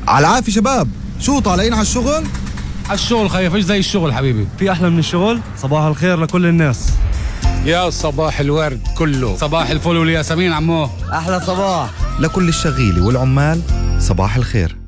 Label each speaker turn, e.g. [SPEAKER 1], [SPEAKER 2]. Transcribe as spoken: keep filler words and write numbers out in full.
[SPEAKER 1] على العافية شباب، شو طالعين على الشغل؟
[SPEAKER 2] على الشغل خيف، ايش زي الشغل حبيبي؟
[SPEAKER 3] في أحلى من الشغل؟ صباح الخير لكل الناس.
[SPEAKER 2] يا صباح الورد كله، صباح الفل والياسمين عمو.
[SPEAKER 3] أحلى صباح
[SPEAKER 1] لكل الشغيلة والعمال صباح الخير.